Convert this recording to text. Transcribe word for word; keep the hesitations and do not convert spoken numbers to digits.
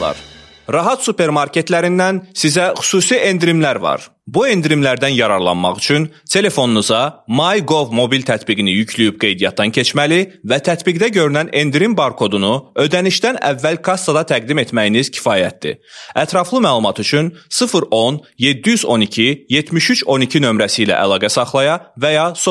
dostlar, Rahat supermarketlərindən sizə xüsusi endirimlər var. Bu endirimlərdən yararlanmaq üçün telefonunuza MyGov mobil tətbiqini yükləyib qeydiyyatdan keçməli və tətbiqdə görünən endirim barkodunu ödənişdən əvvəl kassada təqdim etməyiniz kifayətdir. Ətraflı məlumat üçün sıfır on yeddi yüz on iki yetmiş üç on iki nömrəsi ilə əlaqə saxlaya və ya